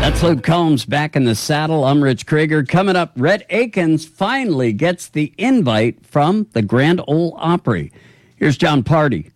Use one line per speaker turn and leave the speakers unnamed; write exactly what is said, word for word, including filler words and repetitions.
That's Luke Combs back in the saddle. I'm Rich Krieger. Coming up, Rhett Akins finally gets the invite from the Grand Ole Opry. Here's John Party.